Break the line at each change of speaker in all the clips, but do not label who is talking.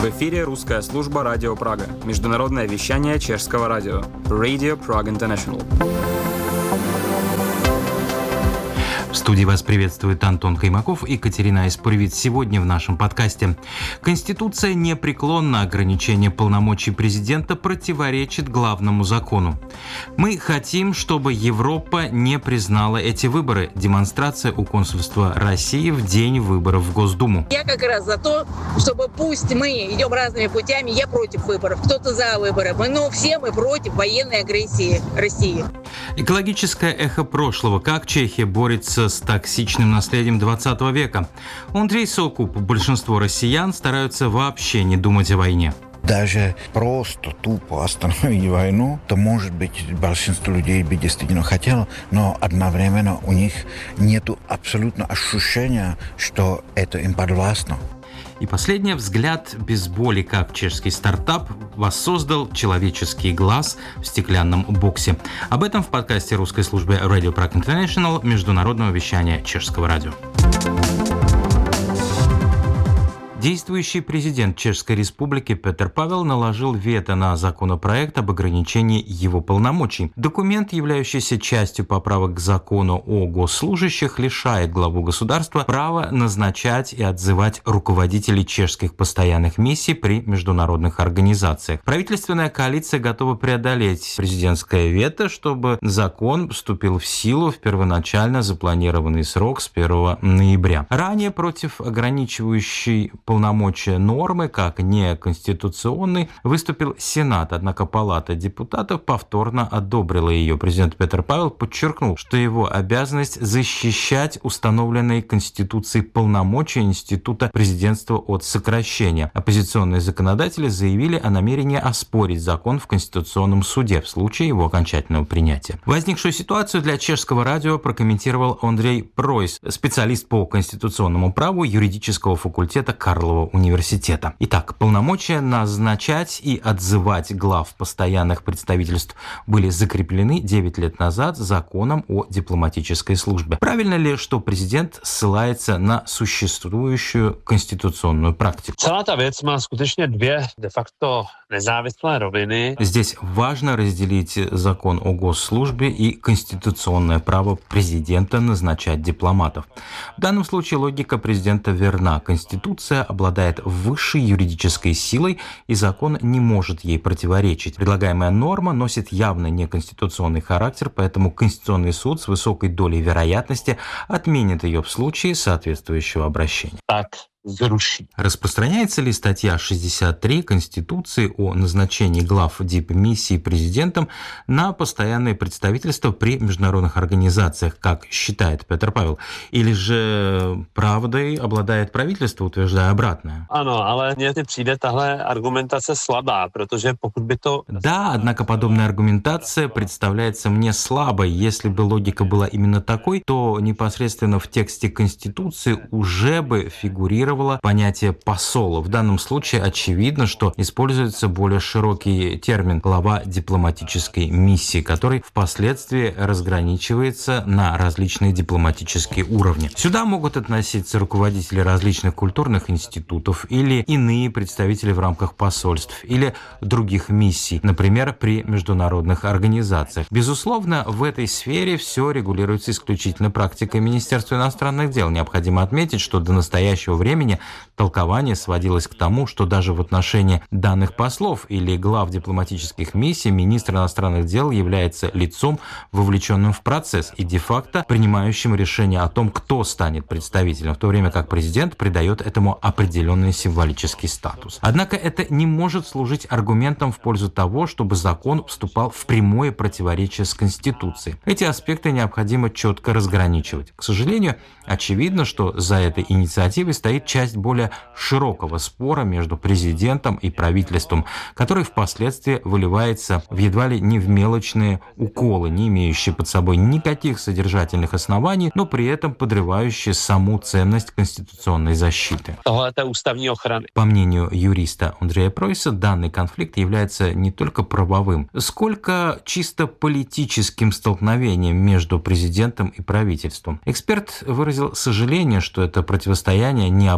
В эфире русская служба Радио Прага, международное вещание чешского радио, Radio Prague International.
В студии вас приветствует Антон Каймаков и Катерина Исправит. Сегодня в нашем подкасте. Конституция непреклонна, ограничение полномочий президента противоречит главному закону. Мы хотим, чтобы Европа не признала эти выборы. Демонстрация у консульства России в день выборов в Госдуму.
Я как раз за то, чтобы пусть мы идем разными путями, я против выборов, кто-то за выборы, но все мы против военной агрессии России.
Экологическое эхо прошлого. Как Чехия борется с токсичным наследием 20 века. Андрей Сокуп. Большинство россиян стараются вообще не думать о войне.
Даже просто тупо остановить войну, то, может быть, большинство людей бы действительно хотело, но одновременно у них нет абсолютно ощущения, что это им подвластно.
И последний взгляд без боли, как чешский стартап воссоздал человеческий глаз в стеклянном боксе. Об этом в подкасте русской службы Radio Prague International, международного вещания чешского радио. Действующий президент Чешской Республики Петр Павел наложил вето на законопроект об ограничении его полномочий. Документ, являющийся частью поправок к закону о госслужащих, лишает главу государства права назначать и отзывать руководителей чешских постоянных миссий при международных организациях. Правительственная коалиция готова преодолеть президентское вето, чтобы закон вступил в силу в первоначально запланированный срок с 1 ноября. Ранее против ограничивающей полномочия нормы, как неконституционный, выступил Сенат, однако Палата депутатов повторно одобрила ее. Президент Петр Павел подчеркнул, что его обязанность защищать установленные Конституцией полномочия института президентства от сокращения. Оппозиционные законодатели заявили о намерении оспорить закон в Конституционном суде в случае его окончательного принятия. Возникшую ситуацию для чешского радио прокомментировал Андрей Пройс, специалист по конституционному праву юридического факультета Карлова университета. Итак, полномочия назначать и отзывать глав постоянных представительств были закреплены 9 лет назад законом о дипломатической службе. Правильно ли, что президент ссылается на существующую конституционную практику?
Celá ta věc má skutečně dvě de facto nezávislé roviny.
Здесь важно разделить закон о госслужбе и конституционное право президента назначать дипломатов. В данном случае логика президента верна. Конституция обладает высшей юридической силой, и закон не может ей противоречить. Предлагаемая норма носит явно неконституционный характер, поэтому Конституционный суд с высокой долей вероятности отменит ее в случае соответствующего обращения.
Tak zruší.
Распространяется ли статья 63 Конституции о назначении глав дипмиссии президентом на постоянные представительства при международных организациях, как считает Петр Павел? Или же правдой обладает правительство, утверждая обратное?
Ano, ale mně přijde tahle argumentace slabá, protože pokud by to...
Да, однако подобная аргументация представляется мне слабой. Если бы логика была именно такой, то непосредственно в тексте Конституции уже бы фигурировало понятие посола. В данном случае очевидно, что используется более широкий термин «глава дипломатической миссии», который впоследствии разграничивается на различные дипломатические уровни. Сюда могут относиться руководители различных культурных институтов или иные представители в рамках посольств или других миссий, например, при международных организациях. Безусловно, в этой сфере все регулируется исключительно практикой Министерства иностранных дел. Необходимо отметить, что до настоящего времени толкование сводилось к тому, что даже в отношении данных послов или глав дипломатических миссий министр иностранных дел является лицом, вовлеченным в процесс и де-факто принимающим решение о том, кто станет представителем, в то время как президент придает этому определенный символический статус. Однако это не может служить аргументом в пользу того, чтобы закон вступал в прямое противоречие с Конституцией. Эти аспекты необходимо четко разграничивать. К сожалению, очевидно, что за этой инициативой стоит часть более широкого спора между президентом и правительством, который впоследствии выливается в едва ли не в мелочные уколы, не имеющие под собой никаких содержательных оснований, но при этом подрывающие саму ценность конституционной защиты. По мнению юриста Андрея Пройса, данный конфликт является не только правовым, сколько чисто политическим столкновением между президентом и правительством. Эксперт выразил сожаление, что это противостояние не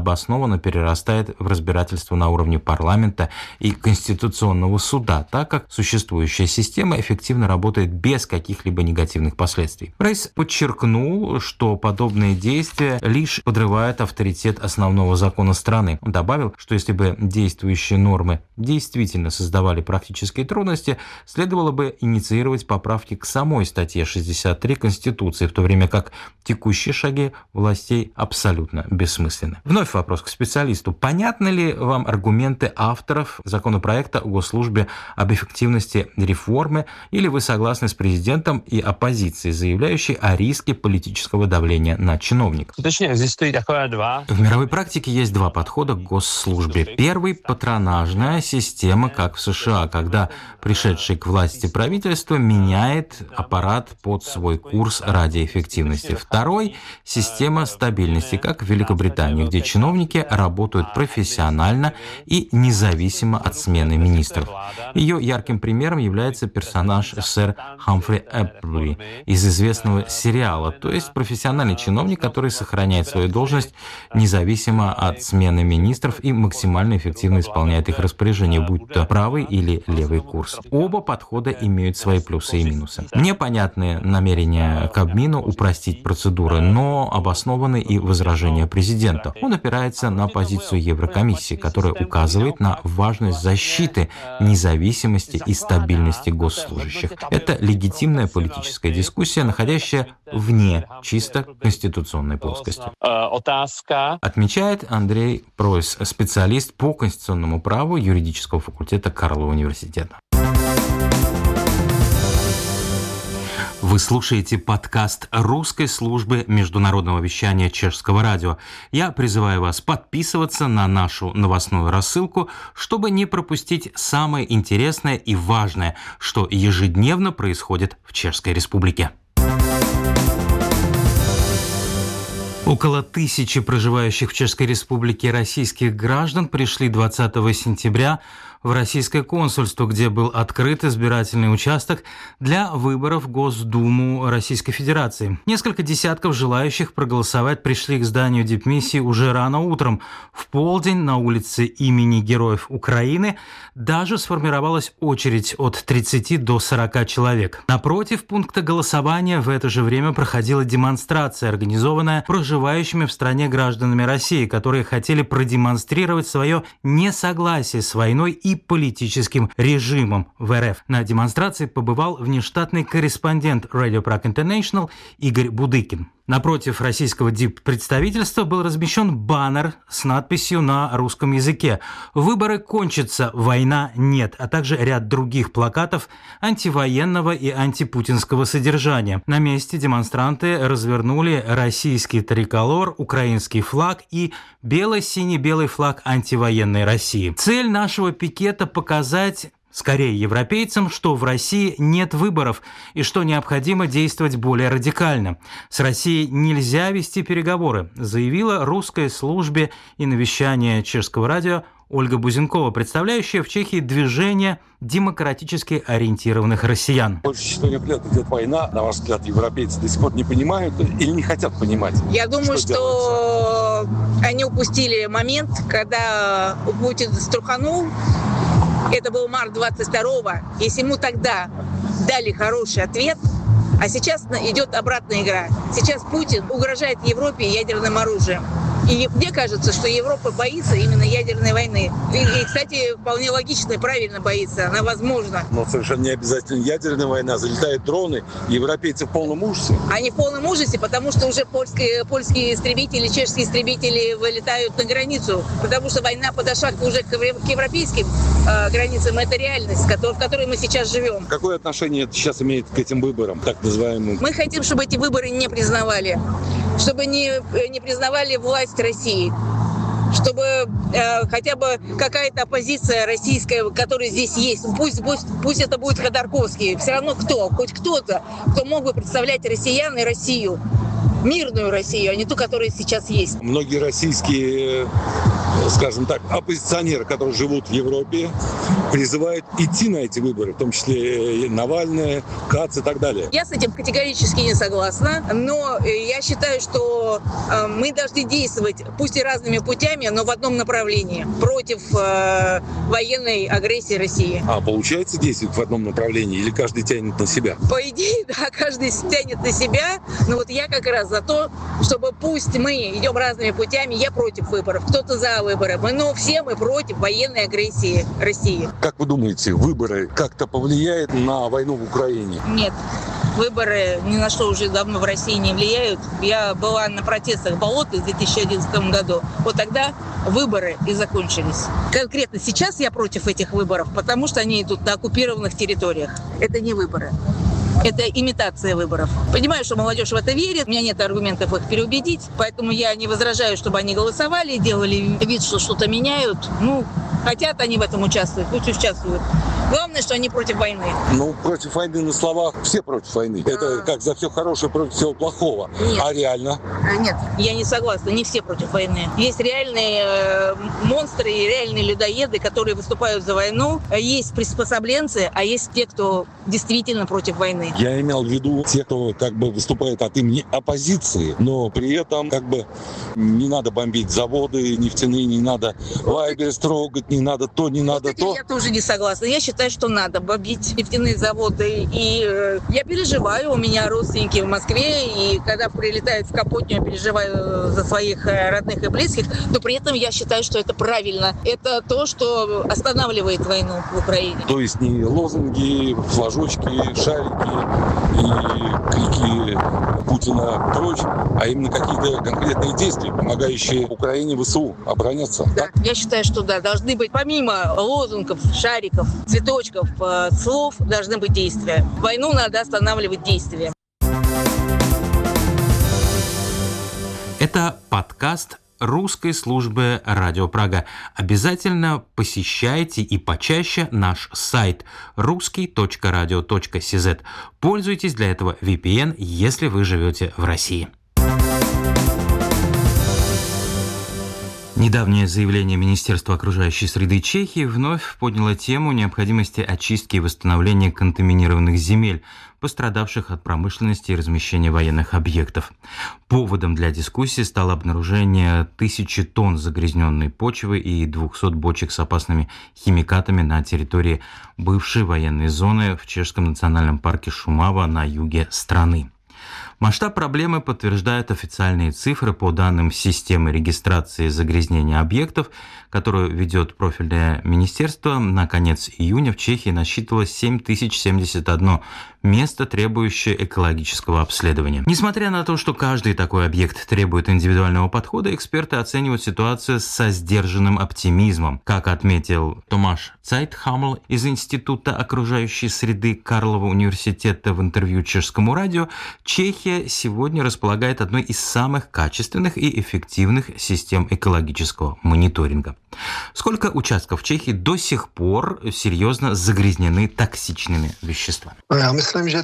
необоснованно перерастает в разбирательство на уровне парламента и Конституционного суда, так как существующая система эффективно работает без каких-либо негативных последствий. Рейс подчеркнул, что подобные действия лишь подрывают авторитет основного закона страны. Он добавил, что если бы действующие нормы действительно создавали практические трудности, следовало бы инициировать поправки к самой статье 63 Конституции, в то время как текущие шаги властей абсолютно бессмысленны. Вновь вопрос к специалисту. Понятны ли вам аргументы авторов законопроекта о госслужбе об эффективности реформы, или вы согласны с президентом и оппозицией, заявляющей о риске политического давления на чиновников? В мировой практике есть два подхода к госслужбе. Первый – патронажная система, как в США, когда пришедшее к власти правительство меняет аппарат под свой курс ради эффективности. Второй – система стабильности, как в Великобритании, где чиновники работают профессионально и независимо от смены министров. Ее ярким примером является персонаж сэр Хамфри Эпплби из известного сериала, то есть профессиональный чиновник, который сохраняет свою должность независимо от смены министров и максимально эффективно исполняет их распоряжения, будь то правый или левый курс. Оба подхода имеют свои плюсы и минусы. Мне понятны намерения Кабмина упростить процедуры, но обоснованы и возражения президента. Он опирается на позицию Еврокомиссии, которая указывает на важность защиты независимости и стабильности госслужащих. Это легитимная политическая дискуссия, находящая вне чисто конституционной плоскости. Отмечает Андрей Пройс, специалист по конституционному праву юридического факультета Карлова университета. Вы слушаете подкаст русской службы международного вещания Чешского радио. Я призываю вас подписываться на нашу новостную рассылку, чтобы не пропустить самое интересное и важное, что ежедневно происходит в Чешской Республике. Около 1000 проживающих в Чешской Республике российских граждан пришли 20 сентября в российское консульство, где был открыт избирательный участок для выборов в Госдуму Российской Федерации. Несколько десятков желающих проголосовать пришли к зданию дипмиссии уже рано утром. В полдень на улице имени Героев Украины даже сформировалась очередь от 30 до 40 человек. Напротив пункта голосования в это же время проходила демонстрация, организованная проживающими в стране гражданами России, которые хотели продемонстрировать свое несогласие с войной и политическим режимом в РФ. На демонстрации побывал внештатный корреспондент Radio Prague International Игорь Будыкин. Напротив российского диппредставительства был размещен баннер с надписью на русском языке «Выборы кончатся, война нет», а также ряд других плакатов антивоенного и антипутинского содержания. На месте демонстранты развернули российский триколор, украинский флаг и бело-синий-белый флаг антивоенной России. Цель нашего пикета – показать скорее европейцам, что в России нет выборов и что необходимо действовать более радикально. С Россией нельзя вести переговоры, заявила русской службе и навещания Чешского радио Ольга Бузенкова, представляющая в Чехии движение демократически ориентированных россиян.
Больше 4 лет идет война. На ваш взгляд, европейцы до сих пор не понимают или не хотят понимать?
Я думаю, что они упустили момент, когда Путин струханул. Это был март 22-го. Если ему тогда дали хороший ответ, а сейчас идет обратная игра. Сейчас Путин угрожает Европе ядерным оружием. И мне кажется, что Европа боится именно ядерной войны. И, кстати, вполне логично и правильно боится. Она возможна.
Но совершенно не обязательно ядерная война. Залетают дроны, европейцы в полном ужасе.
Они в полном ужасе, потому что уже польские истребители, чешские истребители вылетают на границу. Потому что война подошла уже к европейским границам. Это реальность, в которой мы сейчас живем.
Какое отношение это сейчас имеет к этим выборам, так называемым?
Мы хотим, чтобы эти выборы не признавали. Чтобы не признавали власть России, чтобы хотя бы какая-то оппозиция российская, которая здесь есть, пусть это будет Ходорковский, все равно хоть кто-то, кто мог бы представлять россиян и Россию. мирную Россию, а не ту, которая сейчас есть.
Многие российские, скажем так, оппозиционеры, которые живут в Европе, призывают идти на эти выборы, в том числе и Навальный, Кац и так далее.
Я с этим категорически не согласна, но я считаю, что мы должны действовать, пусть и разными путями, но в одном направлении, против военной агрессии России.
А получается действовать в одном направлении или каждый тянет на себя?
По идее, да, каждый тянет на себя, но вот я как раз за то, чтобы пусть мы идем разными путями, я против выборов, кто-то за выборы, но все мы против военной агрессии России.
Как вы думаете, выборы как-то повлияют на войну в Украине?
Нет. Выборы ни на что уже давно в России не влияют. Я была на протестах Болота в 2011 году. Вот тогда выборы и закончились. Конкретно сейчас я против этих выборов, потому что они идут на оккупированных территориях. Это не выборы. Это имитация выборов. Понимаю, что молодежь в это верит, у меня нет аргументов их переубедить, поэтому я не возражаю, чтобы они голосовали, делали вид, что что-то меняют. Хотят они в этом участвовать, пусть участвуют. Главное, что они против войны.
Против войны на словах все против войны. Это как за все хорошее против всего плохого.
Нет.
А реально?
Нет, я не согласна, не все против войны. Есть реальные монстры и реальные людоеды, которые выступают за войну. Есть приспособленцы, а есть те, кто действительно против войны.
Я имел в виду те, кто выступает от имени оппозиции, но при этом не надо бомбить заводы нефтяные, не надо Вайбер строгать, не надо то, не надо
Кстати,
то.
я тоже не согласна. Я считаю, что надо бомбить нефтяные заводы. И я переживаю, у меня родственники в Москве, и когда прилетают в Капотню, я переживаю за своих родных и близких, но при этом я считаю, что это правильно. Это то, что останавливает войну в Украине.
То есть не лозунги, флажочки, шарики и крики Путина прочь, а именно какие-то конкретные действия, помогающие Украине ВСУ обороняться.
Да, я считаю, что да, должны быть помимо лозунгов, шариков, цветочков, слов, должны быть действия. Войну надо останавливать действием.
Это подкаст русской службы Радио Прага. Обязательно посещайте и почаще наш сайт ruski.radio.cz. Пользуйтесь для этого VPN, если вы живете в России. Недавнее заявление Министерства окружающей среды Чехии вновь подняло тему необходимости очистки и восстановления контаминированных земель, пострадавших от промышленности и размещения военных объектов. Поводом для дискуссии стало обнаружение 1000 тонн загрязненной почвы и 200 бочек с опасными химикатами на территории бывшей военной зоны в Чешском национальном парке Шумава на юге страны. Масштаб проблемы подтверждают официальные цифры по данным системы регистрации загрязнения объектов, которую ведет профильное министерство. На конец июня в Чехии насчитывалось 7071 место, требующее экологического обследования. Несмотря на то, что каждый такой объект требует индивидуального подхода, эксперты оценивают ситуацию со сдержанным оптимизмом. Как отметил Томаш Цайтхамл из Института окружающей среды Карлова университета в интервью Чешскому радио, Чехия сегодня располагает одной из самых качественных и эффективных систем экологического мониторинга. Сколько участков в Чехии до сих пор серьезно загрязнены токсичными веществами?
Я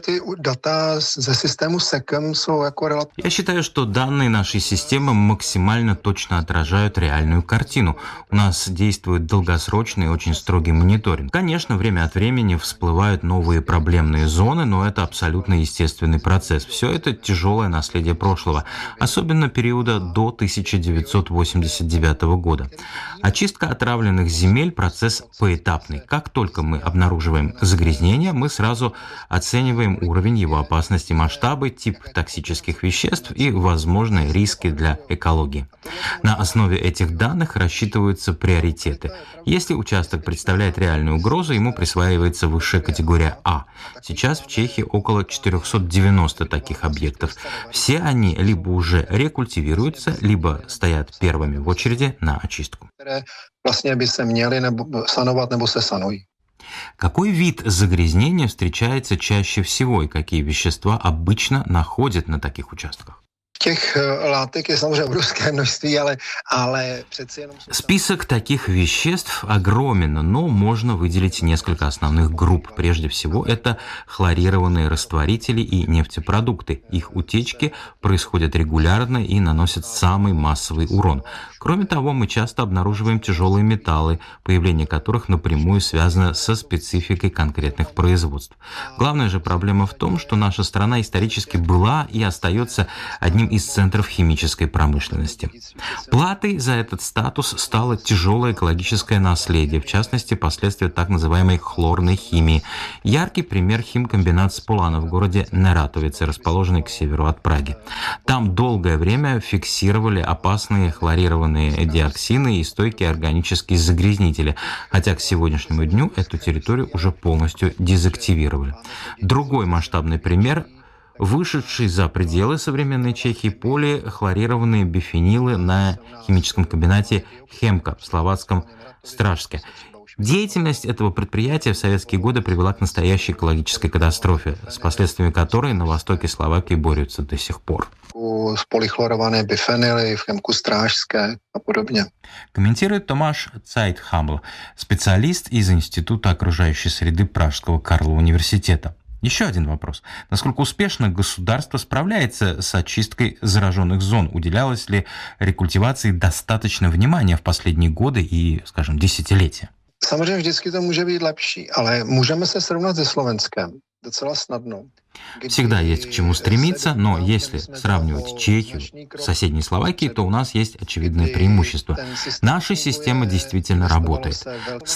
считаю, что данные нашей системы максимально точно отражают реальную картину. У нас действует долгосрочный и очень строгий мониторинг. Конечно, время от времени всплывают новые проблемные зоны, но это абсолютно естественный процесс. Все это тяжелое наследие прошлого, особенно периода до 1989 года. Очистка отравленных земель – процесс поэтапный. Как только мы обнаруживаем загрязнение, мы сразу оцениваем уровень его опасности, масштабы, тип токсических веществ и возможные риски для экологии. На основе этих данных рассчитываются приоритеты. Если участок представляет реальную угрозу, ему присваивается высшая категория А. Сейчас в Чехии около 490 таких объектов. Все они либо уже рекультивируются, либо стоят первыми в очереди на очистку. Какой вид загрязнения встречается чаще всего и какие вещества обычно находят на таких участках?
Těch látek je samozřejmě obrovské množství, ale přeci jenom...
Список таких веществ огромен, но можно выделить несколько основных групп. Прежде всего, это хлорированные растворители и нефтепродукты. Их утечки происходят регулярно и наносят самый массовый урон. Кроме того, мы часто обнаруживаем тяжелые металлы, появление которых напрямую связано со спецификой конкретных производств. Главная же проблема в том, что наша страна исторически была и остается одним из центров химической промышленности. Платой за этот статус стало тяжелое экологическое наследие, в частности, последствия так называемой хлорной химии. Яркий пример — химкомбинат Сполана в городе Нератовице, расположенный к северу от Праги. Там долгое время фиксировали опасные хлорированные диоксины и стойкие органические загрязнители, хотя к сегодняшнему дню эту территорию уже полностью дезактивировали. Другой масштабный пример — вышедшие за пределы современной Чехии полихлорированные бифенилы на химическом комбинате «Хемка» в словацком Стражске. Деятельность этого предприятия в советские годы привела к настоящей экологической катастрофе, с последствиями которой на востоке Словакии борются до сих пор.
Полихлорованные бифенily в Хемку Стражské и подобное.
Комментирует Томаш Цайтхамл, специалист из Института окружающей среды Пражского Карлова университета. Еще один вопрос. Насколько успешно государство справляется с очисткой зараженных зон? Уделялось ли рекультивации достаточно внимания в последние годы и, скажем, десятилетия?
Samozřejmě vždycky to může být lepší, ale můžeme se srovnat se Slovenskem docela snadno.
Всегда есть к чему стремиться, но если сравнивать Чехию с соседней Словакией, то у нас есть очевидное преимущество. Наша система действительно работает. С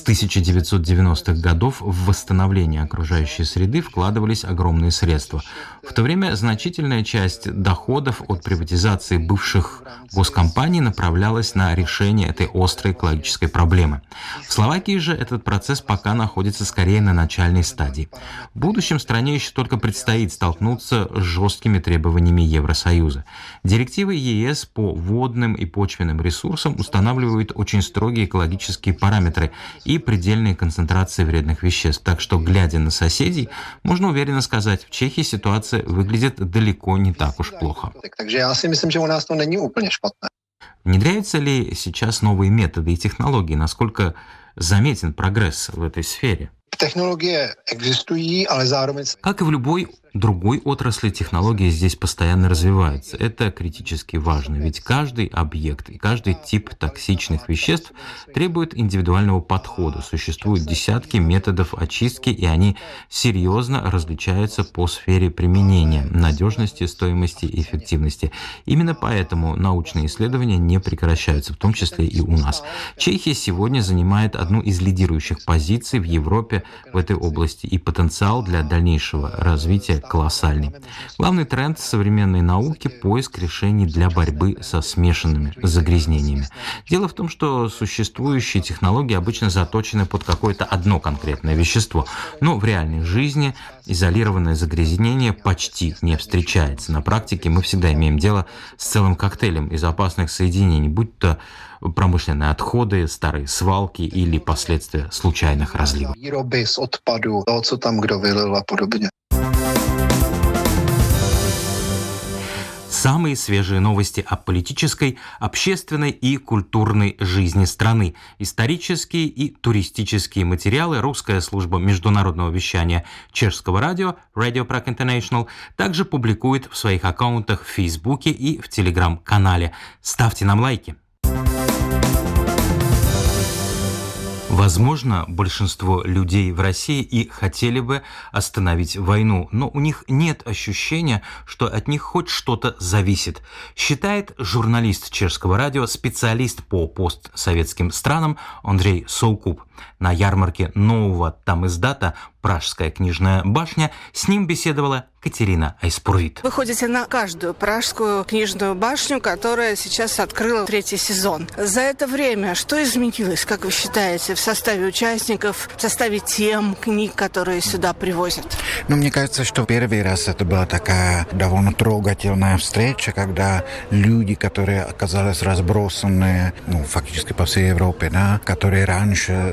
1990-х годов в восстановление окружающей среды вкладывались огромные средства. В то время значительная часть доходов от приватизации бывших госкомпаний направлялась на решение этой острой экологической проблемы. В Словакии же этот процесс пока находится скорее на начальной стадии. В будущем стране еще только предстоит столкнуться с жесткими требованиями Евросоюза. Директивы ЕС по водным и почвенным ресурсам устанавливают очень строгие экологические параметры и предельные концентрации вредных веществ. Так что, глядя на соседей, можно уверенно сказать, в Чехии ситуация выглядит далеко не так уж плохо.
Takže já si myslím, že u nás to není úplně špatné.
Внедряются ли сейчас новые методы и технологии? Насколько заметен прогресс в этой сфере?
Технологии existují, ale zároveň...
Как и в любой другой отрасли, технологии здесь постоянно развиваются. Это критически важно, ведь каждый объект и каждый тип токсичных веществ требует индивидуального подхода. Существуют десятки методов очистки, и они серьезно различаются по сфере применения, надежности, стоимости и эффективности. Именно поэтому научные исследования не прекращаются, в том числе и у нас. Чехия сегодня занимает одну из лидирующих позиций в Европе в этой области, и потенциал для дальнейшего развития колоссальный. Главный тренд современной науки — поиск решений для борьбы со смешанными загрязнениями. Дело в том, что существующие технологии обычно заточены под какое-то одно конкретное вещество, но в реальной жизни изолированное загрязнение почти не встречается. На практике мы всегда имеем дело с целым коктейлем из опасных соединений, будь то промышленные отходы, старые свалки или последствия случайных разливов.
Výroby z odpadu, toho, co tam kdo vylil a podobně.
Самые свежие новости о политической, общественной и культурной жизни страны. Исторические и туристические материалы русская служба международного вещания чешского радио Radio Prague International также публикует в своих аккаунтах в Фейсбуке и в Телеграм-канале. Ставьте нам лайки. Возможно, большинство людей в России и хотели бы остановить войну, но у них нет ощущения, что от них хоть что-то зависит, считает журналист чешского радио, специалист по постсоветским странам Андрей Соукуб. На ярмарке нового тамиздата «Пражская книжная башня» с ним беседовала Катерина Айспурвит.
Вы ходите на каждую Пражскую книжную башню, которая сейчас открыла 3-й сезон. За это время что изменилось, как вы считаете, в составе участников, в составе тем книг, которые сюда привозят?
Ну, мне кажется, что первый раз это была такая довольно трогательная встреча, когда люди, которые оказались разбросаны, фактически по всей Европе, да, которые раньше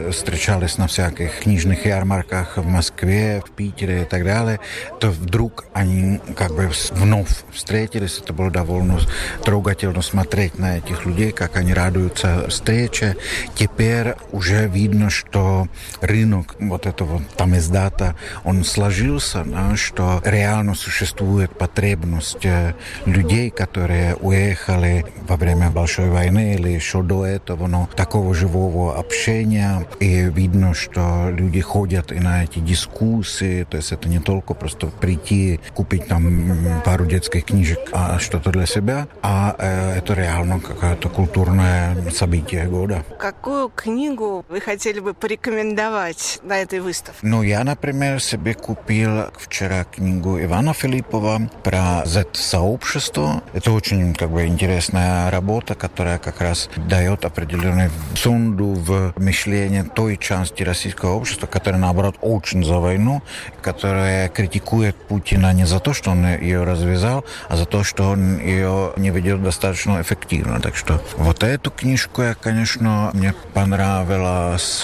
встречались на всяких книжных ярмарках в Москве, в Питере и так далее, то вдруг они как бы вновь встретились. Это было довольно трогательно смотреть на этих людей, как они радуются встрече. Теперь уже видно, что рынок вот этого там издата, он сложился, да, что реально существует потребность людей, которые уехали во время Большой войны или еще до этого, но такого живого общения. И видно, что люди ходят и на эти дискуссии, то есть это не только просто прийти, купить там пару детских книжек, а что-то для себя, а это реально какое-то культурное событие года.
Какую книгу вы хотели бы порекомендовать на этой выставке?
Ну, я, например, себе купил вчера книгу Ивана Филиппова про Z-сообщество. Это очень как бы интересная работа, которая как раз дает определенную сонду в мышлении той части российского общества, которая, наоборот, очень за войну, которая критикует Путина не за то, что он ее развязал, а за то, что он ее не ведет достаточно эффективно. Так что вот эту книжку я, конечно, мне понравилась.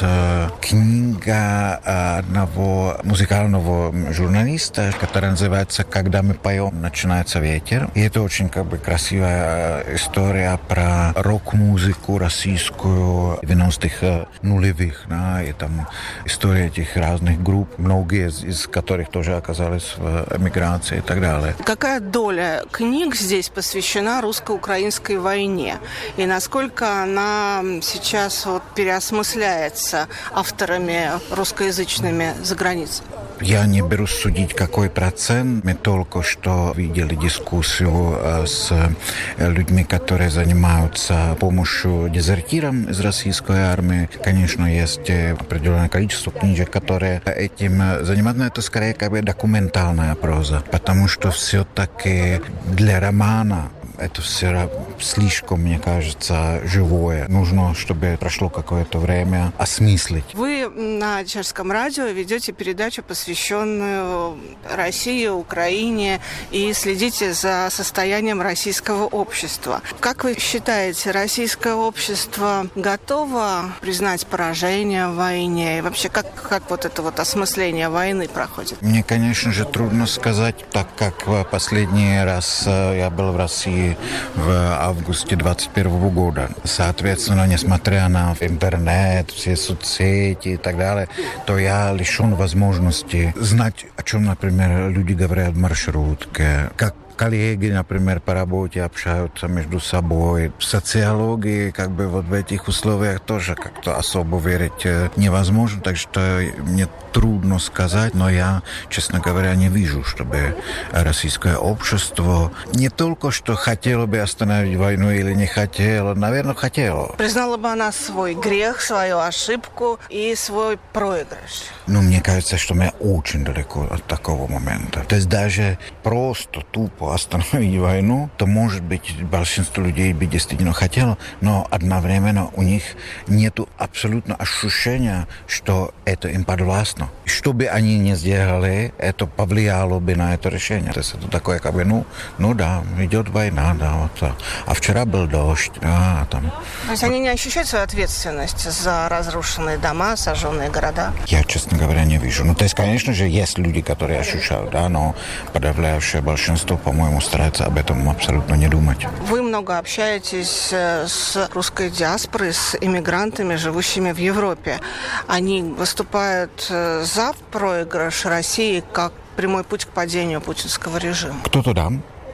Книга одного музыкального журналиста, которая называется «Когда мы поем, начинается ветер». И это очень как бы красивая история про рок-музыку российскую 90-х нулевых. Да, и там история этих разных групп, многие из которых тоже оказались в эмиграции и так далее.
Какая доля книг здесь посвящена русско-украинской войне? И насколько она сейчас вот переосмысляется авторами русскоязычными за границей?
Я не берусь судить, какой процент. Мы только что видели дискуссию с людьми, которые занимаются помощью дезертирам из российской армии. Конечно, есть определенное количество книжек, которые этим занимаются, но это скорее как бы документальная проза, потому что все-таки для романа это все слишком, мне кажется, живое. Нужно, чтобы прошло какое-то время осмыслить.
Вы на Чешском радио ведете передачу, посвященную России, Украине, и следите за состоянием российского общества. Как вы считаете, российское общество готово признать поражение в войне? И вообще, как вот это вот осмысление войны проходит?
Мне, конечно же, трудно сказать, так как в последний раз я был в России в августе 2021 года. Соответственно, несмотря на интернет, все соцсети и так далее, то я лишен возможности знать, о чем, например, люди говорят в маршрутке, как коллеги, например, по работе общаются между собой. В социологии, как бы вот в этих условиях тоже как-то особо верить невозможно, так что мне трудно сказать, но я, честно говоря, не вижу, чтобы российское общество не только что хотело бы остановить войну или не хотело, наверное, хотело.
Признала бы она свой грех, свою ошибку и свой проигрыш?
Ну, мне кажется, что мы очень далеко от такого момента. То есть даже просто тупо остановить войну, то, может быть, большинство людей бы действительно хотело, но одновременно у них нет абсолютно ощущения, что это им подвластно. Что бы они ни сделали, это повлияло бы на это решение. То есть это такое, как бы, ну да, идет война, да, вот. А вчера был дождь, да, там.
То есть они не ощущают свою ответственность за разрушенные дома, сожженные города?
Я, честно говоря, не вижу. Ну, то есть, конечно же, есть люди, которые ощущают, да, но подавляющее большинство, по-моему, старается об этом абсолютно не думать.
Вы много общаетесь с русской диаспорой, с иммигрантами, живущими в Европе. Они выступают за проигрыш России как прямой путь к падению путинского режима?
Кто-то да.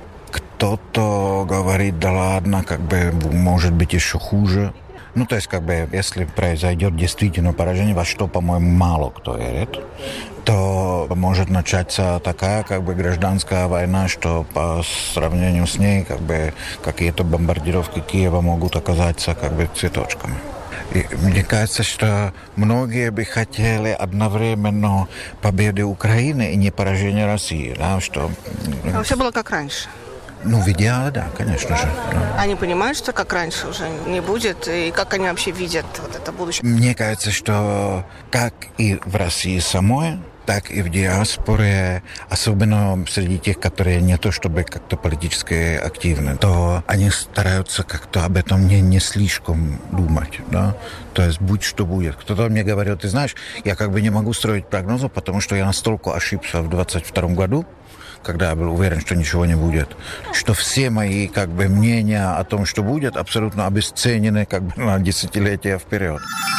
Кто-то говорит, да ладно, как бы может быть еще хуже. Ну, то есть, как бы, если произойдет действительно поражение, во что, по-моему, мало кто верит, то может начаться такая, как бы, гражданская война, что по сравнению с ней, как бы, какие-то бомбардировки Киева могут оказаться, как бы, цветочками. И мне кажется, что многие бы хотели одновременно победы Украины и не поражения России, да, что...
А все было как раньше?
Ну, в идеале, да, конечно же. Да.
Они понимают, что как раньше уже не будет, и как они вообще видят вот это будущее?
Мне кажется, что как и в России самой, так и в диаспоре, особенно среди тех, которые не то чтобы как-то политически активны, то они стараются как-то об этом не слишком думать, да. То есть будь что будет. Кто-то мне говорил, ты знаешь, я как бы не могу строить прогнозы, потому что я настолько ошибся в 22 году, когда я был уверен, что ничего не будет, что все мои как бы мнения о том, что будет, абсолютно обесценены как бы на десятилетия вперед.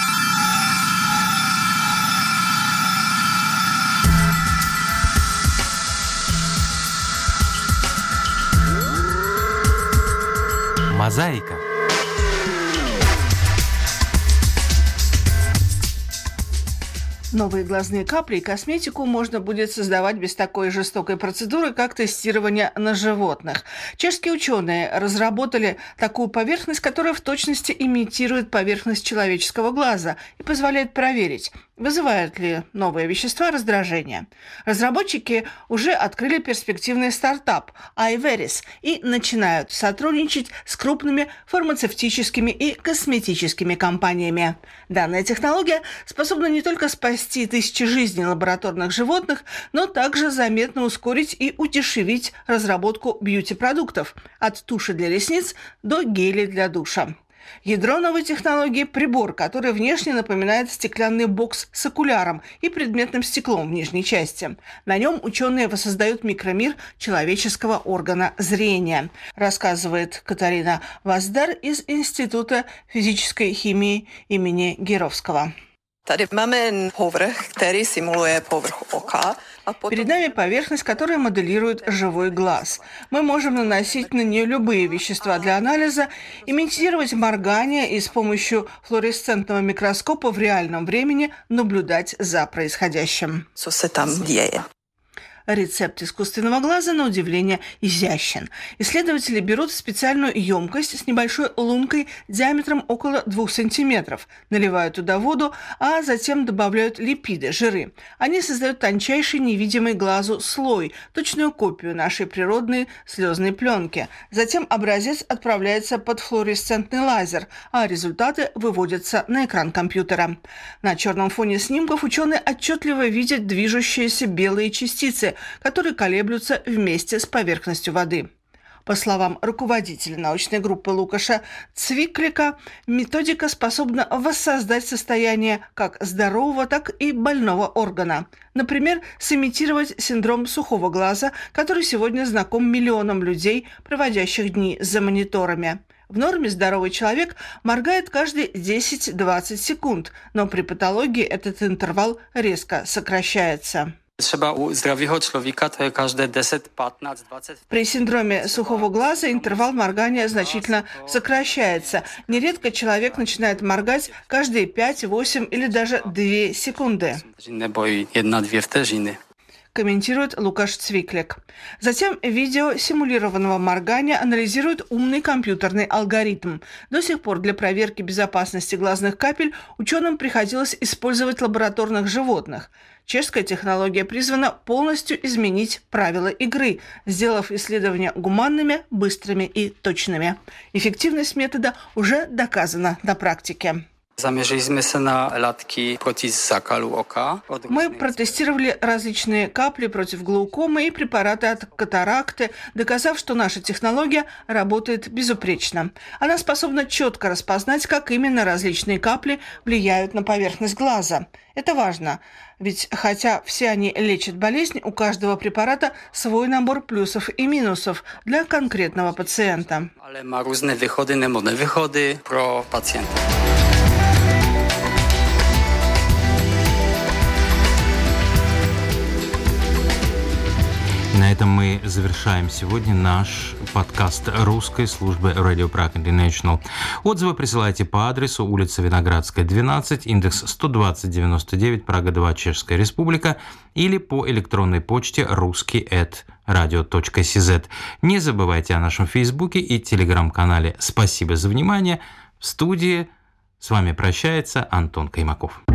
Мозаика.
Новые глазные капли и косметику можно будет создавать без такой жестокой процедуры, как тестирование на животных. Чешские ученые разработали такую поверхность, которая в точности имитирует поверхность человеческого глаза и позволяет проверить, вызывают ли новые вещества раздражение. Разработчики уже открыли перспективный стартап iVeris и начинают сотрудничать с крупными фармацевтическими и косметическими компаниями. Данная технология способна не только спасти тысячи жизней лабораторных животных, но также заметно ускорить и удешевить разработку бьюти-продуктов от туши для ресниц до гелей для душа. Ядро новой технологии – прибор, который внешне напоминает стеклянный бокс с окуляром и предметным стеклом в нижней части. На нем ученые воссоздают микромир человеческого органа зрения, рассказывает Катарина Ваздар из Института физической химии имени Геровского.
Перед нами
поверхность, которая моделирует живой глаз. Мы можем наносить на нее любые вещества для анализа, имитировать моргание и с помощью флуоресцентного микроскопа в реальном времени наблюдать за происходящим. Рецепт искусственного глаза, на удивление, изящен. Исследователи берут специальную емкость с небольшой лункой диаметром около 2 сантиметров, наливают туда воду, а затем добавляют липиды, жиры. Они создают тончайший, невидимый глазу слой, точную копию нашей природной слезной пленки. Затем образец отправляется под флуоресцентный лазер, а результаты выводятся на экран компьютера. На черном фоне снимков ученые отчетливо видят движущиеся белые частицы, которые колеблются вместе с поверхностью воды. По словам руководителя научной группы Лукаша Цвиклика, методика способна воссоздать состояние как здорового, так и больного органа. Например, сымитировать синдром сухого глаза, который сегодня знаком миллионам людей, проводящих дни за мониторами. В норме здоровый человек моргает каждые 10-20 секунд, но при патологии этот интервал резко сокращается. При синдроме сухого глаза интервал моргания значительно сокращается. Нередко человек начинает моргать каждые 5, 8 или даже 2 секунды. Комментирует Лукаш Цвиклик. Затем видео симулированного моргания анализирует умный компьютерный алгоритм. До сих пор для проверки безопасности глазных капель ученым приходилось использовать лабораторных животных. Чешская технология призвана полностью изменить правила игры, сделав исследования гуманными, быстрыми и точными. Эффективность метода уже доказана на практике. Мы протестировали различные капли против глаукомы и препараты от катаракты, доказав, что наша технология работает безупречно. Она способна четко распознать, как именно различные капли влияют на поверхность глаза. Это важно, ведь хотя все они лечат болезнь, у каждого препарата свой набор плюсов и минусов для конкретного пациента.
На этом мы завершаем сегодня наш подкаст русской службы Radio Prague International. Отзывы присылайте по адресу улица Виноградская, 12, индекс 12099, Прага 2, Чешская Республика, или по электронной почте ruski@radio.cz. Не забывайте о нашем Фейсбуке и Телеграм-канале. Спасибо за внимание. В студии с вами прощается Антон Каймаков.